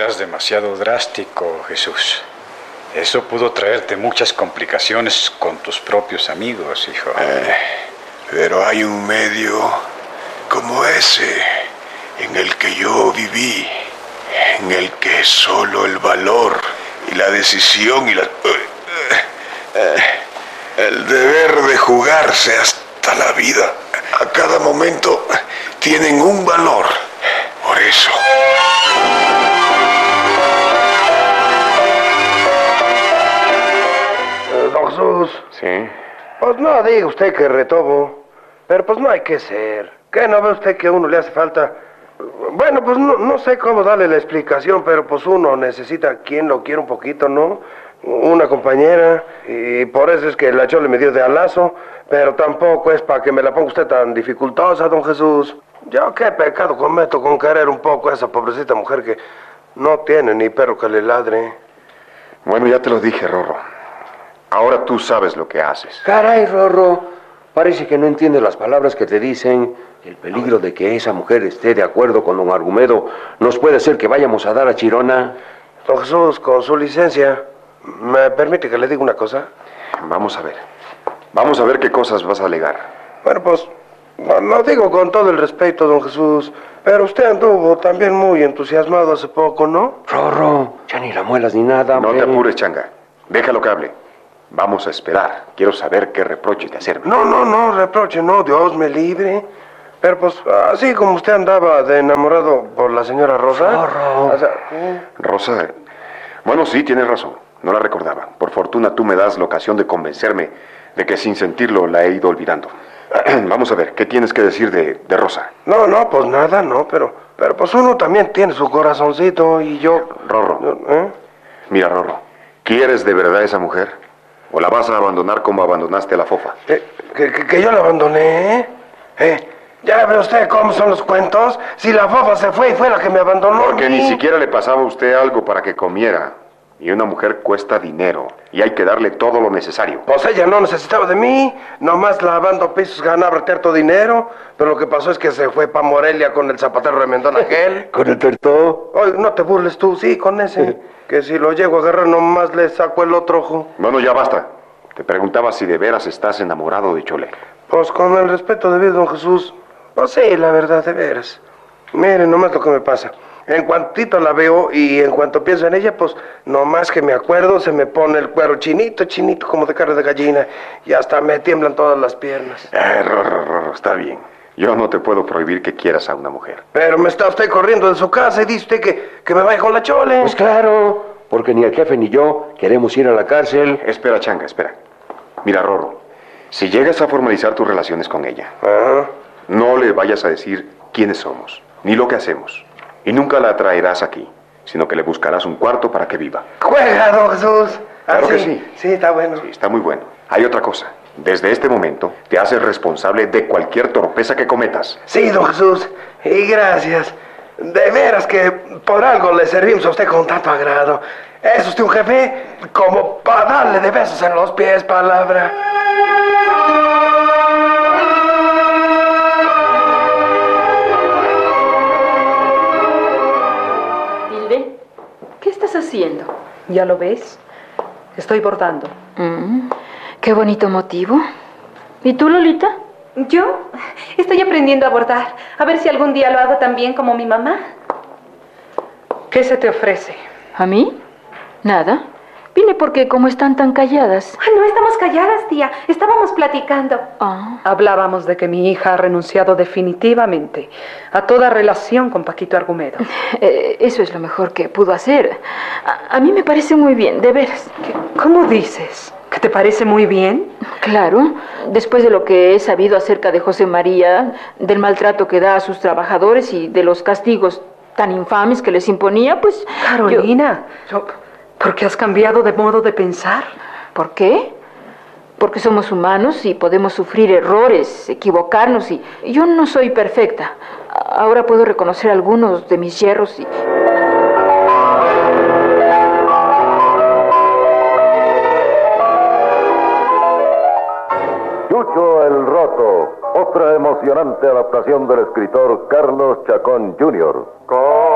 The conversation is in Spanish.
Eras demasiado drástico, Jesús. Eso pudo traerte muchas complicaciones con tus propios amigos, hijo. Pero hay un medio como ese en el que yo viví, en el que solo el valor y la decisión y el deber de jugarse hasta la vida, a cada momento, tienen un valor. Por eso. Don Jesús. Sí. Pues no diga usted que retobo, pero pues no hay que ser. ¿Qué no ve usted que a uno le hace falta? Bueno, pues no sé cómo darle la explicación, pero pues uno necesita quien lo quiera un poquito, ¿no? Una compañera, y por eso es que la Chole me dio de alazo, pero tampoco es para que me la ponga usted tan dificultosa, don Jesús. Yo qué pecado cometo con querer un poco a esa pobrecita mujer que no tiene ni perro que le ladre. Bueno, ya te lo dije, Rorro. Ahora tú sabes lo que haces. Caray, Rorro, parece que no entiendes las palabras que te dicen. El peligro de que esa mujer esté de acuerdo con don Argumedo nos puede hacer que vayamos a dar a Chirona. Don Jesús, con su licencia, ¿me permite que le diga una cosa? Vamos a ver. Vamos a ver qué cosas vas a alegar. Bueno, pues, no digo con todo el respeto, don Jesús, pero usted anduvo también muy entusiasmado hace poco, ¿no? Rorro, ya ni la muelas ni nada. No hombre. te apures, Changa. Déjalo que hable. Vamos a esperar. Quiero saber qué reproche te hacerme. No, reproche, no, Dios me libre. Pero pues, así como usted andaba de enamorado por la señora Rosa... Rorro. O sea, Rosa... Bueno, sí, tienes razón. No la recordaba. Por fortuna tú me das la ocasión de convencerme de que sin sentirlo la he ido olvidando. Vamos a ver, ¿qué tienes que decir de Rosa? No, pues nada, no, pero pues uno también tiene su corazoncito y yo... Rorro. ¿Eh? Mira, Rorro, ¿quieres de verdad a esa mujer? ¿O la vas a abandonar como abandonaste a la fofa? Que yo la abandoné, ¿Ya ve usted cómo son los cuentos? Si la fofa se fue y fue la que me abandonó. Porque ni siquiera le pasaba a usted algo para que comiera. Y una mujer cuesta dinero. Y hay que darle todo lo necesario. Pues ella no necesitaba de mí. Nomás lavando pisos ganaba cierto dinero. Pero lo que pasó es que se fue pa' Morelia con el zapatero remendón aquel. ¿Con el Tertó? Oye, no te burles tú, sí, con ese. Que si lo llego a agarrar nomás le saco el otro ojo. Bueno, ya basta. Te preguntaba si de veras estás enamorado de Chole. Pues con el respeto debido, don Jesús. Pues sí, la verdad, de veras. Miren, nomás lo que me pasa. En cuantito la veo y en cuanto pienso en ella, pues nomás que me acuerdo se me pone el cuero chinito, como de carne de gallina. Y hasta me tiemblan todas las piernas. Rorro, está bien. Yo no te puedo prohibir que quieras a una mujer. Pero me está usted corriendo de su casa y dice usted que me vaya con la Chole. Pues claro, porque ni el jefe ni yo queremos ir a la cárcel. Espera, Changa, espera. Mira, Rorro, si llegas a formalizar tus relaciones con ella, no le vayas a decir quiénes somos, ni lo que hacemos. Y nunca la traerás aquí, sino que le buscarás un cuarto para que viva. Juega, don Jesús. Claro que sí. Sí, está bueno. Sí, está muy bueno. Hay otra cosa. Desde este momento, te haces responsable de cualquier torpeza que cometas. Sí, don Jesús. Y gracias. De veras que por algo le servimos a usted con tanto agrado. ¿Es usted un jefe? Como para darle de besos en los pies, palabra. Hilde, ¿qué estás haciendo? ¿Ya lo ves? Estoy bordando. Qué bonito motivo. ¿Y tú, Lolita? Yo estoy aprendiendo a bordar. A ver si algún día lo hago tan bien como mi mamá. ¿Qué se te ofrece? ¿A mí? Nada. Vine porque como están tan calladas. No estamos calladas, tía. Estábamos platicando. Hablábamos de que mi hija ha renunciado definitivamente a toda relación con Paquito Argumedo. Eso es lo mejor que pudo hacer. A mí me parece muy bien, de veras. ¿Cómo dices? ¿Que te parece muy bien? Claro. Después de lo que he sabido acerca de José María, del maltrato que da a sus trabajadores y de los castigos tan infames que les imponía, pues... Carolina, ¿por qué has cambiado de modo de pensar? ¿Por qué? Porque somos humanos y podemos sufrir errores, equivocarnos y yo no soy perfecta. Ahora puedo reconocer algunos de mis yerros y... Chucho el Roto, otra emocionante adaptación del escritor Carlos Chacón Jr.